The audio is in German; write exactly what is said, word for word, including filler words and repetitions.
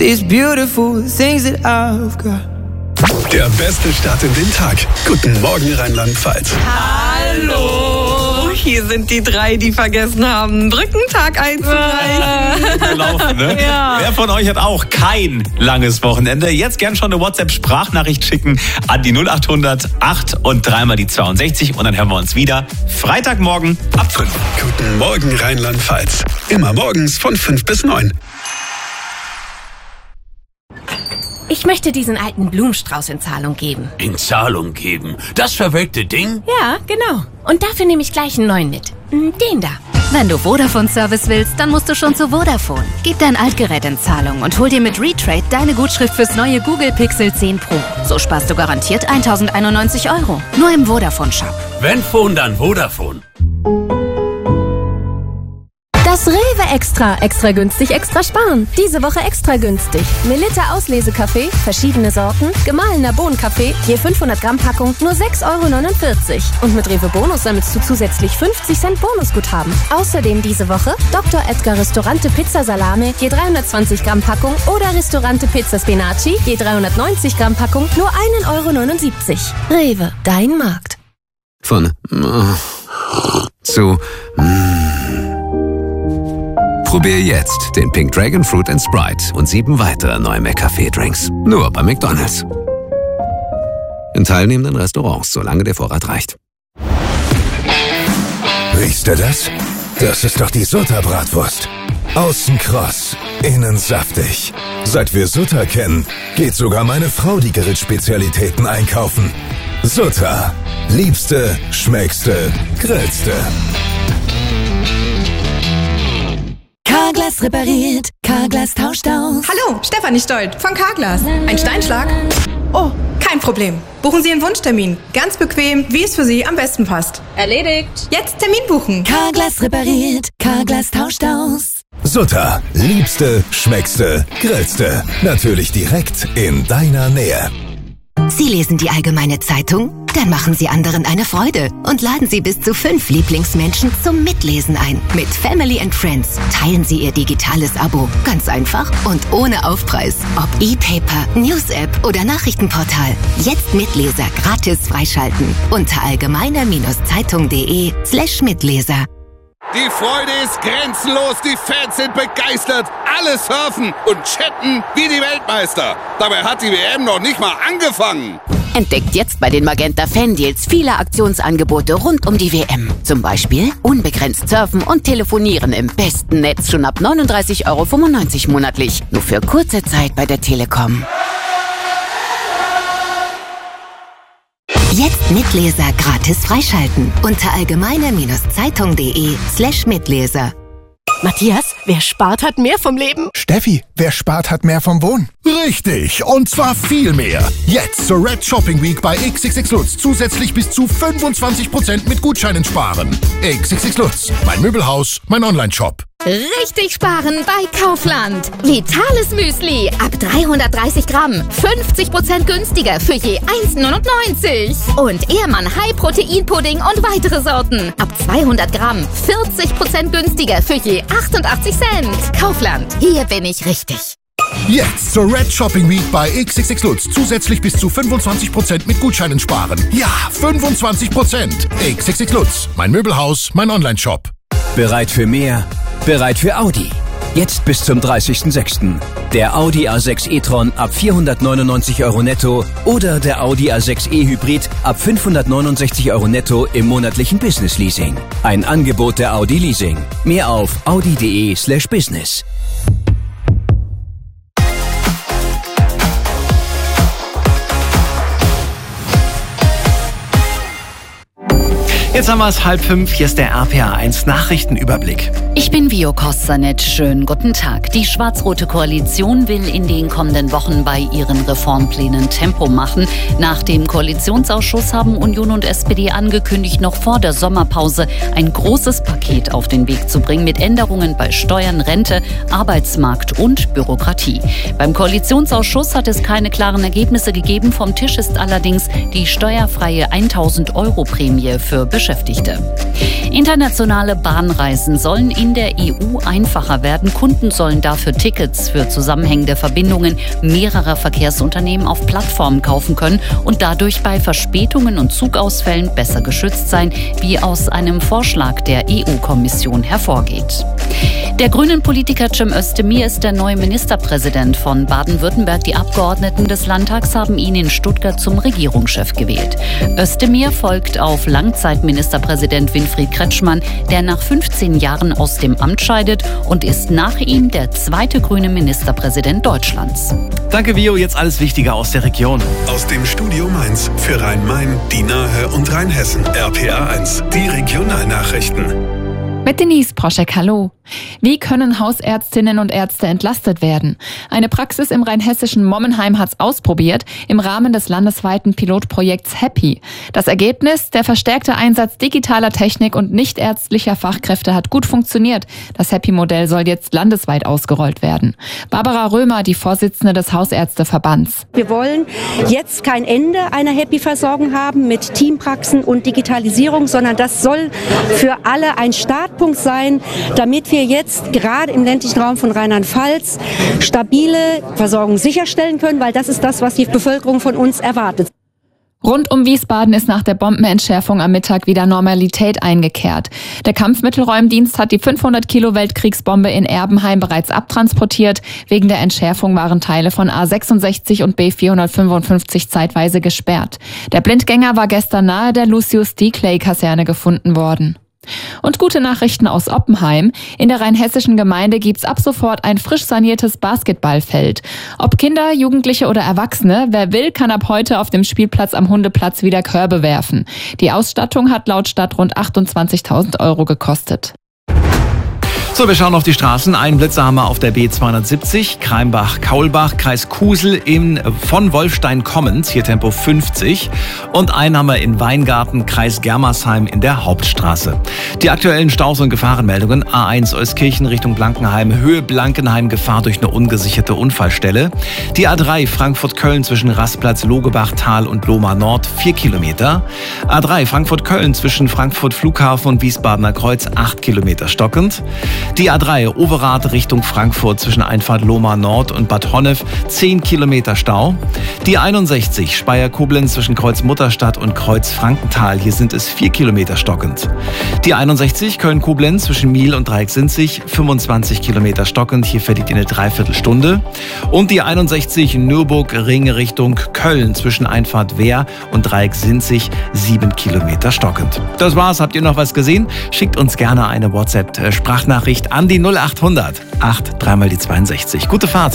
these beautiful things that I've got. Der beste Start in den Tag. Guten Morgen, Rheinland-Pfalz. Hallo, hier sind die drei, die vergessen haben, Brückentag einzureichen. Gelaufen, ne? Ja. Wer von euch hat auch kein langes Wochenende? Jetzt gern schon eine WhatsApp-Sprachnachricht schicken an die null achthundert acht und dreimal die zweiundsechzig und dann hören wir uns wieder Freitagmorgen ab fünf. Guten Morgen, Rheinland-Pfalz. Immer morgens von fünf bis neun. Ich möchte diesen alten Blumenstrauß in Zahlung geben. In Zahlung geben? Das verwelkte Ding? Ja, genau. Und dafür nehme ich gleich einen neuen mit. Den da. Wenn du Vodafone-Service willst, dann musst du schon zu Vodafone. Gib dein Altgerät in Zahlung und hol dir mit Retrade deine Gutschrift fürs neue Google Pixel zehn Pro. So sparst du garantiert tausendeinundneunzig Euro. Nur im Vodafone-Shop. Wenn Phone, dann Vodafone. Das Rewe Extra. Extra günstig, extra sparen. Diese Woche extra günstig. Melitta Auslesekaffee, verschiedene Sorten, gemahlener Bohnenkaffee, je fünfhundert Gramm Packung, nur sechs Euro neunundvierzig. Und mit Rewe Bonus sammelst du zusätzlich fünfzig Cent Bonusguthaben. Außerdem diese Woche Doktor Edgar Ristorante Pizza Salame, je dreihundertzwanzig Gramm Packung oder Ristorante Pizza Spinaci, je dreihundertneunzig Gramm Packung, nur ein Euro neunundsiebzig. Rewe, dein Markt. Von zu Probier jetzt den Pink Dragon Fruit and Sprite und sieben weitere neue McCafé-Drinks. Nur bei McDonald's. In teilnehmenden Restaurants, solange der Vorrat reicht. Riechst du das? Das ist doch die Sutta-Bratwurst. Außen kross, innen saftig. Seit wir Sutta kennen, geht sogar meine Frau die Grillspezialitäten einkaufen. Sutta. Liebste, schmeckste, grillste. Carglass repariert, Carglass tauscht aus. Hallo, Stefanie Stolt von Carglass. Ein Steinschlag? Oh, kein Problem. Buchen Sie Ihren Wunschtermin. Ganz bequem, wie es für Sie am besten passt. Erledigt. Jetzt Termin buchen. Carglass repariert, Carglass tauscht aus. Sutta. Liebste, schmeckste, grillste. Natürlich direkt in deiner Nähe. Sie lesen die Allgemeine Zeitung? Dann machen Sie anderen eine Freude und laden Sie bis zu fünf Lieblingsmenschen zum Mitlesen ein. Mit Family and Friends teilen Sie Ihr digitales Abo. Ganz einfach und ohne Aufpreis. Ob E-Paper, News-App oder Nachrichtenportal. Jetzt Mitleser gratis freischalten unter allgemeine-zeitung.de slash Mitleser. Die Freude ist grenzenlos, die Fans sind begeistert, alle surfen und chatten wie die Weltmeister. Dabei hat die W M noch nicht mal angefangen. Entdeckt jetzt bei den Magenta Fan-Deals viele Aktionsangebote rund um die W M. Zum Beispiel unbegrenzt surfen und telefonieren im besten Netz schon ab neununddreißig Euro fünfundneunzig monatlich. Nur für kurze Zeit bei der Telekom. Jetzt Mitleser gratis freischalten unter allgemeine-zeitung.de slash Mitleser. Matthias, wer spart, hat mehr vom Leben. Steffi, wer spart, hat mehr vom Wohnen. Richtig, und zwar viel mehr. Jetzt zur Red Shopping Week bei X X X Lutz zusätzlich bis zu fünfundzwanzig Prozent mit Gutscheinen sparen. X X X Lutz, mein Möbelhaus, mein Online-Shop. Richtig sparen bei Kaufland. Vitales Müsli ab dreihundertdreißig Gramm. fünfzig Prozent günstiger für je eins neunundneunzig. Und Ehrmann High-Protein-Pudding und weitere Sorten. Ab zweihundert Gramm. vierzig Prozent günstiger für je achtundachtzig Cent. Kaufland. Hier bin ich richtig. Jetzt zur Red Shopping Week bei X X X Lutz zusätzlich bis zu fünfundzwanzig Prozent mit Gutscheinen sparen. Ja, fünfundzwanzig Prozent. X X X Lutz, mein Möbelhaus, mein Online-Shop. Bereit für mehr? Bereit für Audi. Jetzt bis zum dreißigsten sechsten Der Audi A sechs e-tron ab vierhundertneunundneunzig Euro netto oder der Audi A sechs e Hybrid ab fünfhundertneunundsechzig Euro netto im monatlichen Business Leasing. Ein Angebot der Audi Leasing. Mehr auf audi.de slash business. Jetzt haben wir es halb fünf, hier ist der R P A eins Nachrichtenüberblick. Ich bin Vio Kostanet, schönen guten Tag. Die schwarz-rote Koalition will in den kommenden Wochen bei ihren Reformplänen Tempo machen. Nach dem Koalitionsausschuss haben Union und S P D angekündigt, noch vor der Sommerpause ein großes Paket auf den Weg zu bringen mit Änderungen bei Steuern, Rente, Arbeitsmarkt und Bürokratie. Beim Koalitionsausschuss hat es keine klaren Ergebnisse gegeben. Vom Tisch ist allerdings die steuerfreie tausend Euro Prämie für Beschäftigte. Beschäftigte. Internationale Bahnreisen sollen in der E U einfacher werden. Kunden sollen dafür Tickets für zusammenhängende Verbindungen mehrerer Verkehrsunternehmen auf Plattformen kaufen können und dadurch bei Verspätungen und Zugausfällen besser geschützt sein, wie aus einem Vorschlag der E U-Kommission hervorgeht. Der grünen Politiker Cem Özdemir ist der neue Ministerpräsident von Baden-Württemberg. Die Abgeordneten des Landtags haben ihn in Stuttgart zum Regierungschef gewählt. Özdemir folgt auf Langzeitministerpräsident Winfried Kretschmann, der nach fünfzehn Jahren aus dem Amt scheidet und ist nach ihm der zweite grüne Ministerpräsident Deutschlands. Danke, Vio. Jetzt alles Wichtige aus der Region. Aus dem Studio Mainz für Rhein-Main, die Nahe und Rheinhessen. R P A eins, die Regionalnachrichten. Mit Denise Proschek, hallo. Wie können Hausärztinnen und Ärzte entlastet werden? Eine Praxis im rheinhessischen Mommenheim hat's ausprobiert im Rahmen des landesweiten Pilotprojekts Happy. Das Ergebnis, der verstärkte Einsatz digitaler Technik und nichtärztlicher Fachkräfte hat gut funktioniert. Das Happy-Modell soll jetzt landesweit ausgerollt werden. Barbara Römer, die Vorsitzende des Hausärzteverbands. Wir wollen jetzt kein Ende einer Happy-Versorgung haben mit Teampraxen und Digitalisierung, sondern das soll für alle ein Startpunkt sein, damit wir jetzt gerade im ländlichen Raum von Rheinland-Pfalz stabile Versorgung sicherstellen können, weil das ist das, was die Bevölkerung von uns erwartet. Rund um Wiesbaden ist nach der Bombenentschärfung am Mittag wieder Normalität eingekehrt. Der Kampfmittelräumdienst hat die fünfhundert Kilo Weltkriegsbombe in Erbenheim bereits abtransportiert. Wegen der Entschärfung waren Teile von A sechsundsechzig und B vierhundertfünfundfünfzig zeitweise gesperrt. Der Blindgänger war gestern nahe der Lucius D. Clay-Kaserne gefunden worden. Und gute Nachrichten aus Oppenheim. In der rheinhessischen Gemeinde gibt's ab sofort ein frisch saniertes Basketballfeld. Ob Kinder, Jugendliche oder Erwachsene, wer will, kann ab heute auf dem Spielplatz am Hundeplatz wieder Körbe werfen. Die Ausstattung hat laut Stadt rund achtundzwanzigtausend Euro gekostet. So, wir schauen auf die Straßen. Einen Blitzer haben wir auf der B zweihundertsiebzig, Kreimbach-Kaulbach, Kreis Kusel in, von Wolfstein kommend, hier Tempo fünfzig. Und einen haben wir in Weingarten, Kreis Germersheim in der Hauptstraße. Die aktuellen Staus- und Gefahrenmeldungen: A eins Euskirchen Richtung Blankenheim, Höhe Blankenheim, Gefahr durch eine ungesicherte Unfallstelle. Die A drei Frankfurt-Köln zwischen Rastplatz, Logebach, Tal und Lohmar Nord, vier Kilometer. A drei Frankfurt-Köln zwischen Frankfurt Flughafen und Wiesbadener Kreuz, acht Kilometer stockend. Die A drei Overath Richtung Frankfurt zwischen Einfahrt Lohmar Nord und Bad Honnef, zehn Kilometer Stau. Die einundsechzig Speyer-Koblenz zwischen Kreuz Mutterstadt und Kreuz Frankenthal, hier sind es vier Kilometer stockend. Die einundsechzig Köln-Koblenz zwischen Miel und Dreieck-Sinzig, fünfundzwanzig Kilometer stockend, hier verliert ihr eine Dreiviertelstunde. Und die einundsechzig Nürburgring Richtung Köln zwischen Einfahrt Wehr und Dreieck-Sinzig, sieben Kilometer stockend. Das war's. Habt ihr noch was gesehen? Schickt uns gerne eine WhatsApp-Sprachnachricht an die null achthundert acht dreimal die zweiundsechzig. Gute Fahrt!